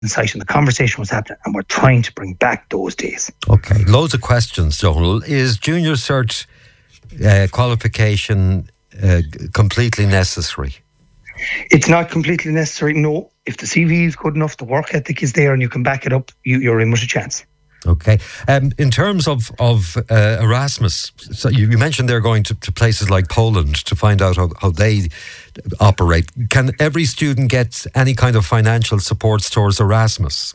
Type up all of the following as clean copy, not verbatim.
site, and the conversation was happening, and we're trying to bring back those days. Okay, loads of questions, Donal. Is junior cert qualification completely necessary? It's not completely necessary, no. If the CV is good enough, the work ethic is there, and you can back it up, you're in with a chance. Okay. In terms of Erasmus, so you mentioned they're going to places like Poland to find out how they operate. Can every student get any kind of financial supports towards Erasmus?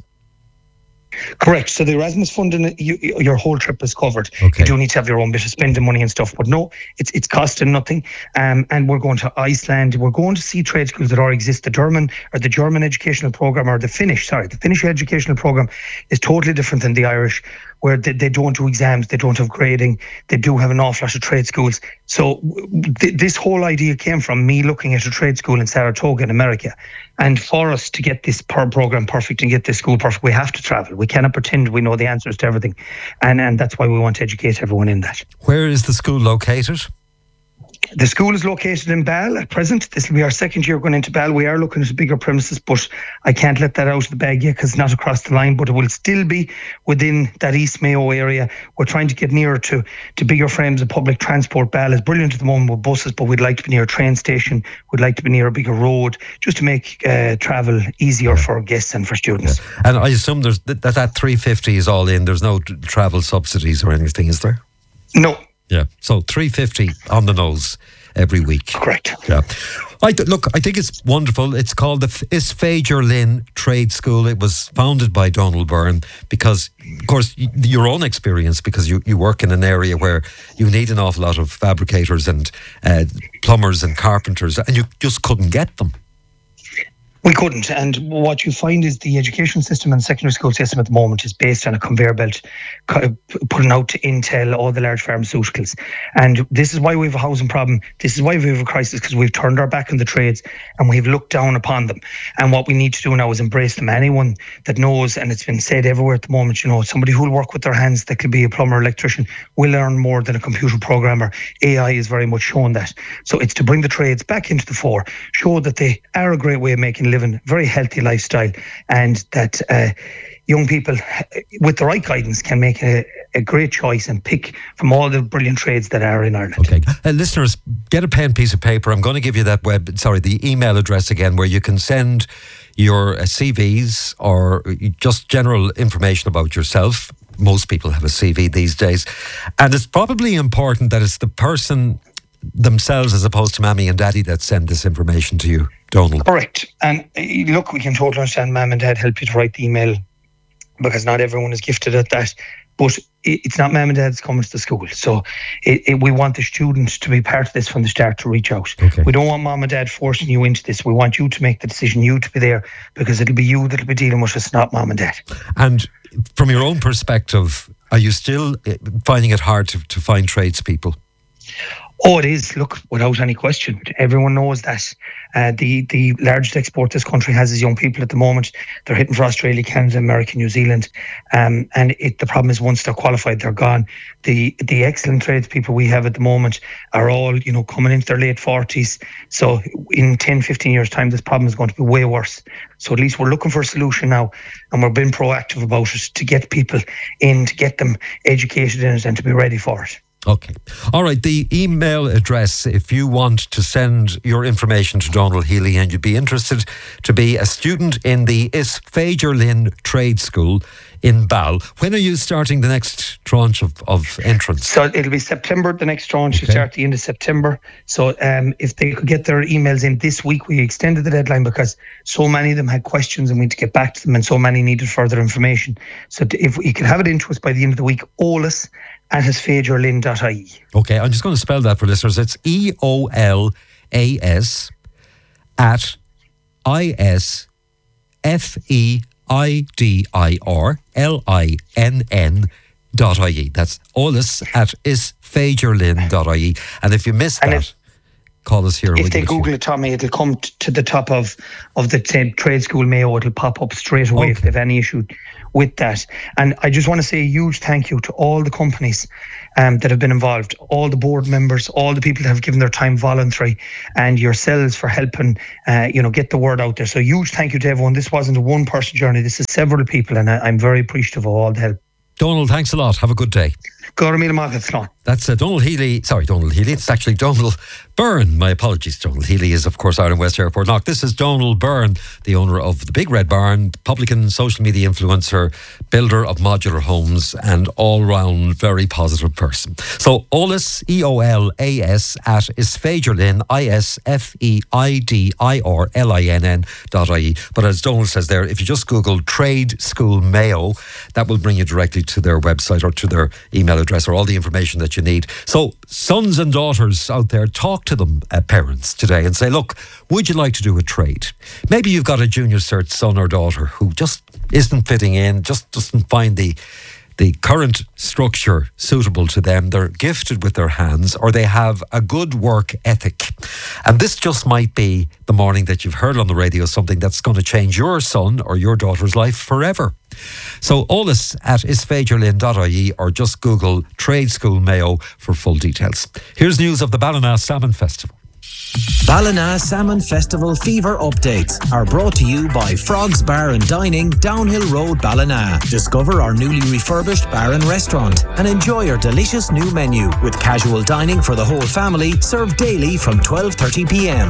Correct. So the Erasmus funding, your whole trip is covered. Okay. You do need to have your own bit of spending money and stuff, but no, it's costing nothing. And we're going to Iceland. We're going to see trade schools that already exist. The German educational program, or the Finnish educational program is totally different than the Irish, where they don't do exams, they don't have grading, they do have an awful lot of trade schools. So this whole idea came from me looking at a trade school in Saratoga in America. And for us to get this program perfect and get this school perfect, we have to travel. We cannot pretend we know the answers to everything. And that's why we want to educate everyone in that. Where is the school located? The school is located in Ball at present. This will be our second year going into Ball. We are looking at a bigger premises, but I can't let that out of the bag yet because it's not across the line, but it will still be within that East Mayo area. We're trying to get nearer to bigger frames of public transport. Ball is brilliant at the moment with buses, but we'd like to be near a train station. We'd like to be near a bigger road just to make travel easier for guests and for students. Yeah. And I assume there's that 350 is all in. There's no travel subsidies or anything, is there? No. Yeah, so 350 on the nose every week. Correct. Yeah, I think it's wonderful. It's called the Isféidir Linn Trade School. It was founded by Donal Byrne because, of course, your own experience, because you work in an area where you need an awful lot of fabricators and plumbers and carpenters, and you just couldn't get them. We couldn't. And what you find is the education system and secondary school system at the moment is based on a conveyor belt putting out to Intel, all the large pharmaceuticals. And this is why we have a housing problem. This is why we have a crisis, because we've turned our back on the trades and we've looked down upon them. And what we need to do now is embrace them. Anyone that knows, and it's been said everywhere at the moment, somebody who will work with their hands, that could be a plumber, electrician, will earn more than a computer programmer. AI is very much shown that. So it's to bring the trades back into the fore, show that they are a great way of making a living, very healthy lifestyle, and that young people with the right guidance can make a great choice and pick from all the brilliant trades that are in Ireland. Okay, listeners, get a pen, piece of paper. I'm going to give you the email address again, where you can send your CVs or just general information about yourself. Most people have a CV these days, and it's probably important that it's the person themselves as opposed to mommy and daddy that send this information to you, Donal. Correct. And look, we can totally understand mom and dad help you to write the email because not everyone is gifted at that. But it's not mom and dad's coming to the school. So we want the students to be part of this from the start, to reach out. Okay. We don't want mom and dad forcing you into this. We want you to make the decision, you to be there, because it'll be you that'll be dealing with us, not mom and dad. And from your own perspective, are you still finding it hard to find tradespeople? Oh, it is. Look, without any question. Everyone knows that the largest export this country has is young people at the moment. They're hitting for Australia, Canada, America, New Zealand. And the problem is once they're qualified, they're gone. The excellent tradespeople we have at the moment are all, coming into their late 40s. So in 10, 15 years' time, this problem is going to be way worse. So at least we're looking for a solution now, and we're being proactive about it to get people in, to get them educated in it and to be ready for it. Okay. All right. The email address, if you want to send your information to Donal Healy and you'd be interested to be a student in the Isféidir Linn Trade School in Ball. When are you starting the next tranche of entrance? So it'll be September, the next tranche. Okay. You start at the end of September. So if they could get their emails in this week, we extended the deadline because so many of them had questions and we had to get back to them, and so many needed further information. So if you could have it into us by the end of the week, olas@isfeidirlinn.ie. Okay, I'm just going to spell that for listeners. It's EOLAS at ISFEIDIRLINN.ie. That's olas@isfeidirlinn.ie. And if you missed that, call us here. If they Google it, Tommy, it'll come to the top of the Trade School Mayo. It'll pop up straight away if they have any issue with that. And I just want to say a huge thank you to all the companies that have been involved, all the board members, all the people that have given their time voluntary, and yourselves for helping, get the word out there. So huge thank you to everyone. This wasn't a one-person journey. This is several people, and I'm very appreciative of all the help. Donald, thanks a lot. Have a good day. That's Donald Healy. Sorry, Donald Healy. It's actually Donald Byrne. My apologies. Donald Healy is, of course, out in West Airport Knock. This is Donald Byrne, the owner of the Big Red Barn, publican, social media influencer, builder of modular homes, and all-round very positive person. So, Eolas, EOLAS, at Isfeidrlinn, ISFEIDIRLINN.ie. But as Donald says there, if you just Google Trade School Mayo, that will bring you directly to their website or to their email address or all the information that you need. So sons and daughters out there, talk to them, parents, today, and say, look, would you like to do a trade? Maybe you've got a junior cert son or daughter who just isn't fitting in, just doesn't find the current structure suitable to them. They're gifted with their hands, or they have a good work ethic. And this just might be the morning that you've heard on the radio something that's going to change your son or your daughter's life forever. So Eolas at isfeidrlinn.ie, or just Google Trade School Mayo for full details. Here's news of the Ballina Salmon Festival. Ballina Salmon Festival fever updates are brought to you by Frogs Bar and Dining, Downhill Road, Ballina. Discover our newly refurbished bar and restaurant and enjoy our delicious new menu with casual dining for the whole family, served daily from 12:30 p.m.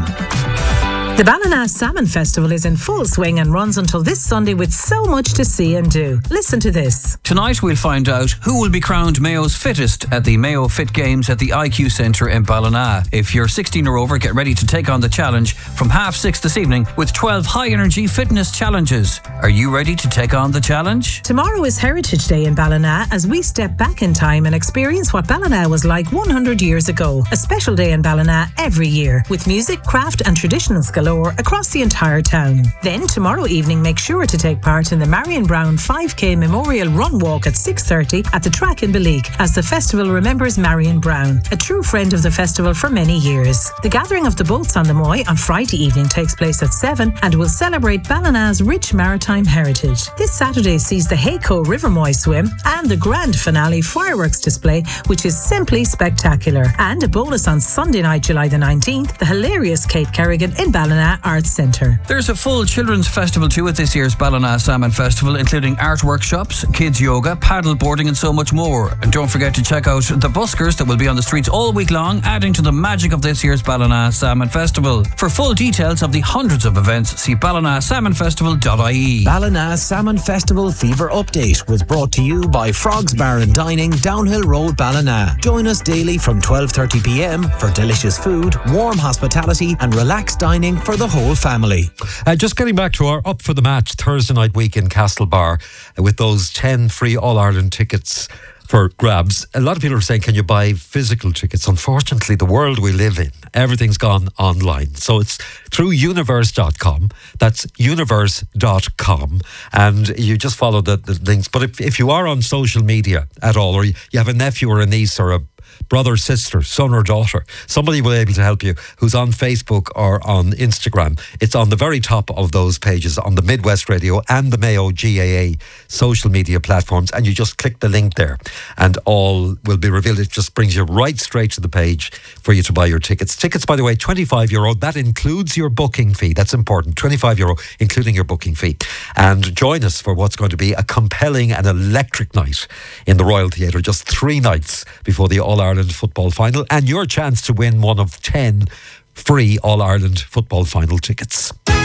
The Ballina Salmon Festival is in full swing and runs until this Sunday with so much to see and do. Listen to this. Tonight we'll find out who will be crowned Mayo's fittest at the Mayo Fit Games at the IQ Centre in Ballina. If you're 16 or over, get ready to take on the challenge from 6:30 this evening with 12 high-energy fitness challenges. Are you ready to take on the challenge? Tomorrow is Heritage Day in Ballina as we step back in time and experience what Ballina was like 100 years ago. A special day in Ballina every year with music, craft and traditionals galore across the entire town. Then tomorrow evening, make sure to take part in the Marion Brown 5K Memorial Run Walk at 6:30 at the track in Beleek as the festival remembers Marion Brown, a true friend of the festival for many years. The gathering of the boats on the Moy on Friday evening takes place at 7 and will celebrate Ballina's rich maritime heritage. This Saturday sees the Hayco River Moy swim and the grand finale fireworks display, which is simply spectacular. And a bonus on Sunday night, July the 19th, the hilarious Kate Kerrigan in Ballina Arts Centre. There's a full children's festival too at this year's Ballina Salmon Festival, including art workshops, kids yoga, paddle boarding and so much more. And don't forget to check out the buskers that will be on the streets all week long, adding to the magic of this year's Ballina Salmon Festival. For full details of the hundreds of events, see ballinasalmonfestival.ie. Ballina Salmon Festival fever update was brought to you by Frogs Bar and Dining, Downhill Road, Ballina. Join us daily from 12:30 p.m. for delicious food, warm hospitality and relaxed dining for the whole family. Just getting back to our Up for the Match Thursday night week in Castlebar with those 10 free All-Ireland tickets for grabs. A lot of people are saying, can you buy physical tickets? Unfortunately, the world we live in, everything's gone online. So it's through universe.com. That's universe.com. And you just follow the links. But if you are on social media at all, or you have a nephew or a niece or a brother, sister, son or daughter, somebody will be able to help you who's on Facebook or on Instagram. It's on the very top of those pages on the Midwest Radio and the Mayo GAA social media platforms, and you just click the link there and all will be revealed. It just brings you right straight to the page for you to buy your tickets. Tickets, by the way, €25. That includes your booking fee. That's important. €25 including your booking fee. And join us for what's going to be a compelling and electric night in the Royal Theatre, just 3 nights before the All-Ireland football final, and your chance to win one of 10 free All-Ireland football final tickets.